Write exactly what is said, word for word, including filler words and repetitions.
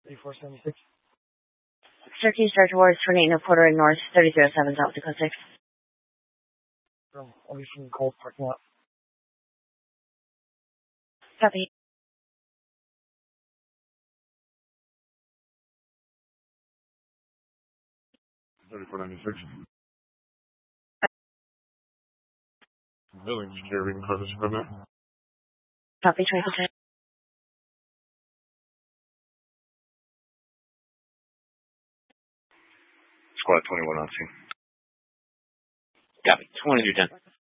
thirty-four seventy-six. Syracuse Star towards Tornado Quarter and North, thirty oh seven, South Dakota six. From Elysian Cold parking lot. Copy. thirty-four ninety-six. Building engineering, how does it go now? Copy, twenty percent. Squad twenty-one on scene. Copy, twenty-two ten.